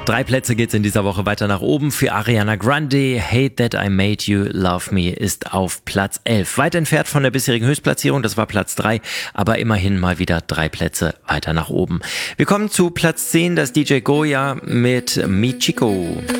3 Plätze geht's in dieser Woche weiter nach oben. Für Ariana Grande, Hate That I Made You Love Me ist auf Platz 11. Weit entfernt von der bisherigen Höchstplatzierung, das war Platz 3, aber immerhin mal wieder 3 Plätze weiter nach oben. Wir kommen zu Platz 10, das DJ Goya mit Mi Chico.